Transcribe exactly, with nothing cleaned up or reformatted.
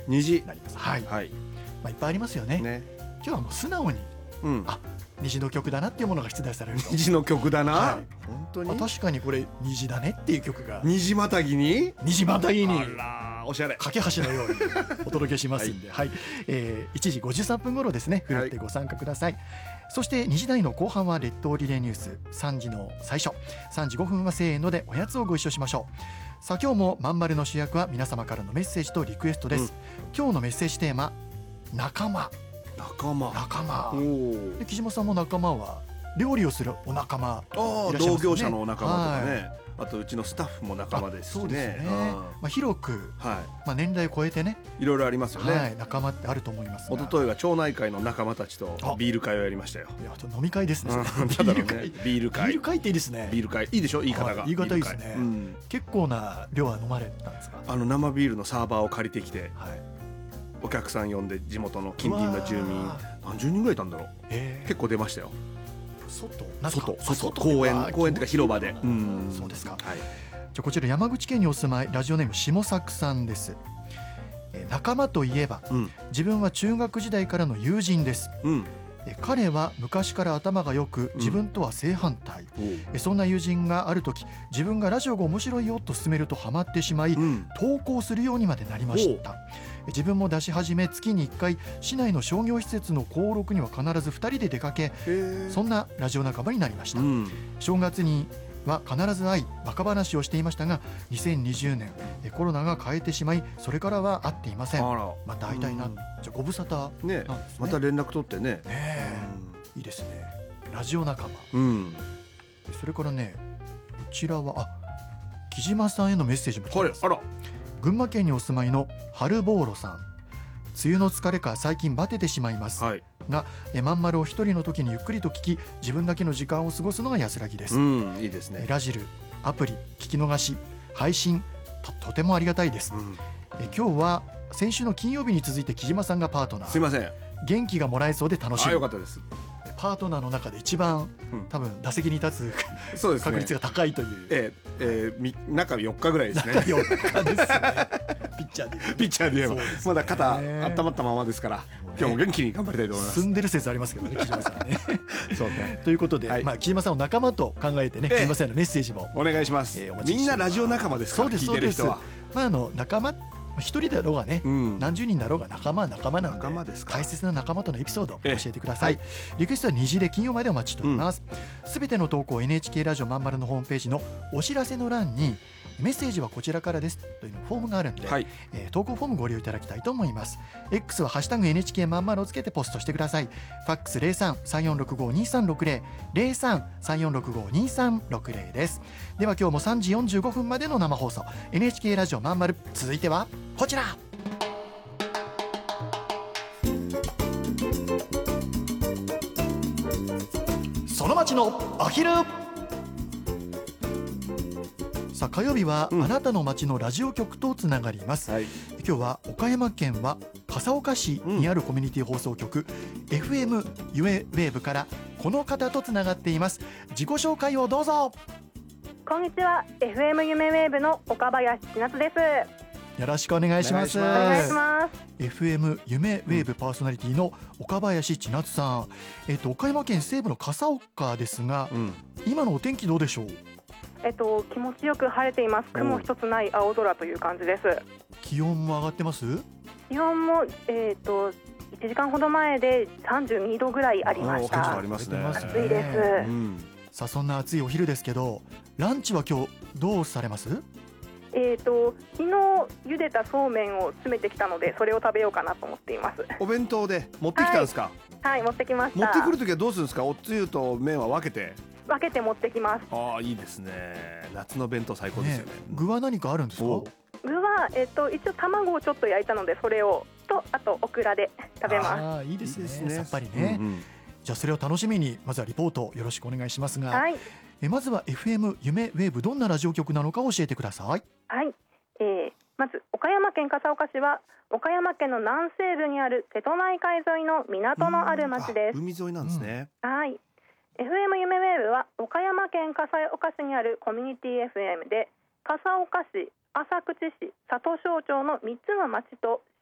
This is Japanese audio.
虹なります。はい、 はい、 まあ、いっぱいありますよね。 ね、 今日はもう素直に、 うん、 あ、虹の曲だなっていうものが出題されると、 虹の曲だな、 はい、 本当に、 あ、確かにこれ虹だねっていう曲が虹またぎに虹またぎにあらおしゃれ架け橋のようにお届けしますんで、はい、はい、えー、いちじごじゅうさんぷん頃ですね、ふるってご参加ください、はい、そしてにじ台の後半は列島リレーニュース、さんじの最初さんじごふんはせーのでおやつをご一緒しましょう。さあ今日もまんまるの主役は皆様からのメッセージとリクエストです、うん、今日のメッセージテーマ、仲間。 仲間仲間で、木島さんも仲間は料理をするお仲間いらっしゃいますよね。 同業者のお仲間とかね、はい、あとうちのスタッフも仲間ですしね。そうですね、まあ、広く、はい、まあ、年代を超えてね、 いろいろありますよね、はい、 仲間ってあると思いますが、 一昨日は町内会の仲間たちとビール会をやりましたよ。 いや、飲み会ですね、 うん、ビール会ビール会ビール会っていいですね。 ビール会いいでしょ、言い方が、 言い方いいですね、うん、結構な量は飲まれたんですか。 あの生ビールのサーバーを借りてきて、はい、お客さん呼んで地元の近隣の住民何十人ぐらいいたんだろう、えー、結構出ましたよ。 外外外公園公園というか広場で、うん、 そうですか、はい、 じゃこちら山口県にお住まいラジオネーム下作さんです。え仲間といえば、うん、自分は中学時代からの友人です、うん、え彼は昔から頭が良く自分とは正反対、うん、えそんな友人がある時自分がラジオが面白いよと勧めるとハマってしまい、うん、投稿するようにまでなりました。自分も出し始め月にいっかい市内の商業施設の登録には必ずふたりで出かけ、そんなラジオ仲間になりました、うん、正月には必ず会いバカ話をしていましたがにせんにじゅうねんコロナが変えてしまいそれからは会っていません。また会いたいな、うん、じゃご無沙汰なんですね。 また連絡取ってね、 ね、うん、いいですね、ラジオ仲間、うん、それからね、こちらはあ木島さんへのメッセージも来てます。 あら、 群馬県にお住まいの春ボーロさん、梅雨の疲れか最近バテてしまいます、はい、がえまんまるを一人の時にゆっくりと聞き自分だけの時間を過ごすのが安らぎです、 うん、いいですね。 ラジル、アプリ、聞き逃し、配信 と, とてもありがたいです、うん、え今日は先週の金曜日に続いて木島さんがパートナー。 すいません、元気がもらえそうで楽しい。 あ、よかったです。 パートナーの中で一番、うん、多分打席に立つそうです、ね、確率が高いという、 えーえー、中よっかぐらいですね。 中よっかですねピッチャーでピッチャーで言えば、ね、まだ肩温まったままですから、今日も元気に頑張りたいと思います。 住んでる説ありますけどね、木島さんねそうねということで、はい、まあ、木島さんを仲間と考えてね、えー、木島さんへのメッセージもお願いします、えー、みんなラジオ仲間ですから。 そうです、 聞いてる人は、 まあ、あの仲間一人だろうがね、うん、何十人だろうが仲間は仲間なので、 仲間ですか。 大切な仲間とのエピソードを教えてください、はい、リクエストは虹で金曜までお待ちしております。すべ、うん、ての投稿 エヌエイチケー ラジオまんまるのホームページのお知らせの欄にメッセージはこちらからですというのフォームがあるんで、はい、えー、投稿フォームご利用いただきたいと思います。 X はハッシュタグ エヌエイチケー まんまるをつけてポストしてください。ファックス ゼロさん さんよんろくご にさんろくゼロ ゼロさん さんよんろくご にさんろくゼロ です。では今日もさんじよんじゅうごふんまでの生放送 エヌエイチケー ラジオまんまる、続いてはこちら。その町のアヒル。さあ火曜日はあなたの町のラジオ局とつながります、うん、はい、今日は岡山県は笠岡市にあるコミュニティ放送局、うん、エフエム 夢ウェーブからこの方とつながっています。自己紹介をどうぞ。 こんにちは、 エフエム 夢ウェーブの岡林千夏です。 よろしくお願いします。 お願いします。 エフエム 夢ウェーブパーソナリティの岡林千夏さん、えっと、岡山県西部の笠岡ですが、うん、今のお天気どうでしょう。 えっと、気持ちよく晴れています。雲一つない青空という感じです。 気温も上がってます？ 気温も、えっと、いちじかんほど前でさんじゅうにどぐらいありました。 結構ありますね。 暑いです、うん、 さあそんな暑いお昼ですけどランチは今日どうされます？ えーと、昨日茹でたそうめんを詰めてきたのでそれを食べようかなと思っています。 お弁当で持ってきたんですか？ はい、はい、持ってきました。 持ってくるときはどうするんですか？おつゆと麺は分けて分けて持ってきます。 ああ、いいですね。夏の弁当最高ですよね。ね、 具は何かあるんですか？ 具は、えーと、一応卵をちょっと焼いたのでそれをとあとオクラで食べます。 あ、いいです ね, いいですね、さっぱりね、うんうん、じゃあそれを楽しみにまずはリポートよろしくお願いしますが、はい、えまずは エフエム 夢ウェーブ、どんなラジオ局なのか教えてください。 はい、えー、まず岡山県笠岡市は岡山県の南西部にある瀬戸内海沿いの港のある町です。 海沿いなんですね、 うん、はい。 エフエム 夢ウェーブは岡山県笠岡市にあるコミュニティ エフエム で笠岡市、浅口市、里庄町のみっつの町と